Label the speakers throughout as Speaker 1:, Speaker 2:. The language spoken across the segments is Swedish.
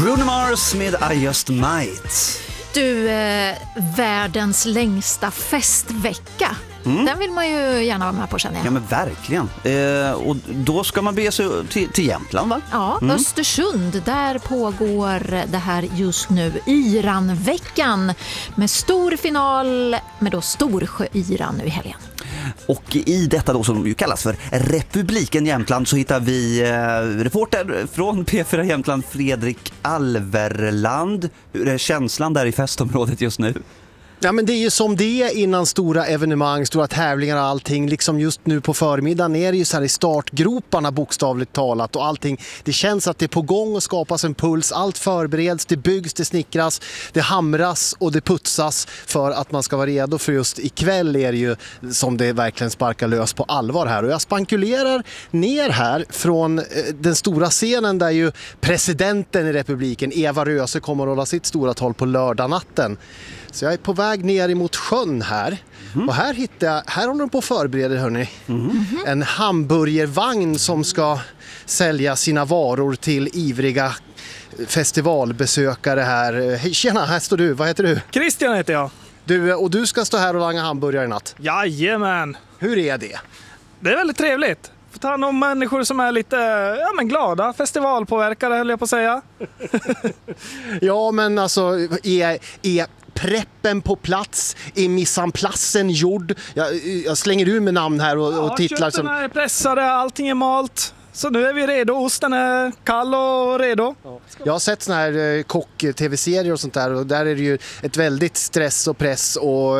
Speaker 1: Bruno Mars med I Just Might.
Speaker 2: Du, världens längsta festvecka. Den vill man ju gärna vara med på, känner jag.
Speaker 1: Ja, men verkligen. Och då ska man bege sig till Jämtland, va?
Speaker 2: Ja, Östersund. Där pågår det här just nu. Iranveckan med stor final med då Storsjöyran nu i helgen.
Speaker 1: Och i detta då som ju kallas för Republiken Jämtland så hittar vi reporter från P4 Jämtland, Fredrik Alverland. Hur är känslan där i festområdet just nu?
Speaker 3: Ja, men det är ju som det är innan stora evenemang, stora tävlingar och allting. Liksom just nu på förmiddagen är det ju så här i startgroparna bokstavligt talat och allting. Det känns att det är på gång och skapas en puls. Allt förbereds, det byggs, det snickras, det hamras och det putsas för att man ska vara redo för just ikväll är det ju som det verkligen sparkar lös på allvar här. Och jag spankulerar ner här från den stora scenen där ju presidenten i republiken, Eva Röse, kommer att hålla sitt stora tal på lördagnatten. Så jag är på väg ner emot sjön här. Och här hittar jag, här håller de på att förbereda, hörni. En hamburgervagn som ska sälja sina varor till ivriga festivalbesökare här. Hej, tjena, här står du. Vad heter du?
Speaker 4: Christian heter jag.
Speaker 3: Du ska stå här och langa hamburgare i natt.
Speaker 4: Jajamän.
Speaker 3: Hur är det?
Speaker 4: Det är väldigt trevligt. Får ta hand om människor som är lite glada, festivalpåverkade höll jag på att säga.
Speaker 3: Ja, men alltså är preppen på plats, är missanplassen gjord? Jag slänger ur med namn här och titlar.
Speaker 4: Kötterna är pressade, allting är malt. Så nu är vi redo, osten är kall och redo.
Speaker 3: Jag har sett såna här kock-tv-serier och sånt där och där är det ju ett väldigt stress och press och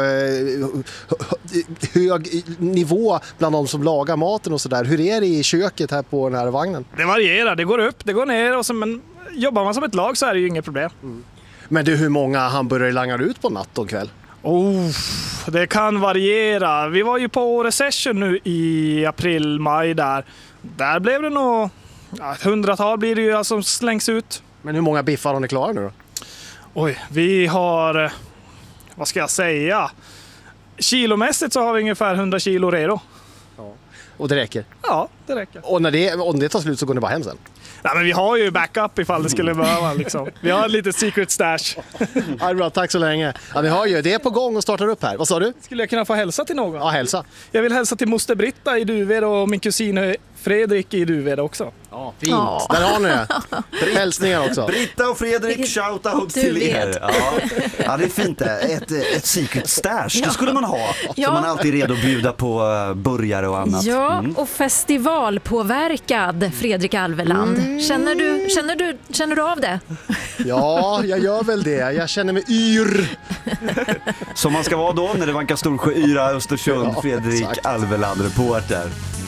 Speaker 3: hög nivå bland de som lagar maten och sådär. Hur är det i köket här på den här vagnen?
Speaker 4: Det varierar, det går upp, det går ner och så, men jobbar man som ett lag så är det ju inget problem.
Speaker 3: Men hur många hamburgare langar du ut på natt och kväll?
Speaker 4: Det kan variera. Vi var ju på recession nu i april, maj där. Där blev det nog 100-tal blir det ju som slängs ut.
Speaker 3: Men hur många biffar har ni klara nu då?
Speaker 4: Vi har, vad ska jag säga? Kilomässigt så har vi ungefär 100 kilo redo.
Speaker 3: Ja. Och det räcker?
Speaker 4: Ja, det räcker.
Speaker 3: Och om det tar slut så går ni bara hem sen?
Speaker 4: Nej, men vi har ju backup ifall det skulle behöva liksom. Vi har ett litet secret stash.
Speaker 3: Ja, bra, tack så länge. Ja, vi har ju det är på gång och startar upp här. Vad sa du?
Speaker 4: Skulle jag kunna få hälsa till någon?
Speaker 3: Ja, hälsa.
Speaker 4: Jag vill hälsa till moster Britta i Duved och min kusin Fredrik i Duved också.
Speaker 3: Ja, fint. Ja. Där har ni det. Hälsningar också.
Speaker 1: Britta och Fredrik, shout-out till er. Ja, det är fint det. Ett secret stash, det skulle man ha. Så man är alltid redo att bjuda på burgare och annat.
Speaker 2: Ja, och festivalpåverkad Fredrik Alverland. Känner du av det?
Speaker 3: Ja, jag gör väl det. Jag känner mig yr.
Speaker 1: Som man ska vara då när det vankar Storsjöyra, Östersund, Fredrik Alverland, reporter.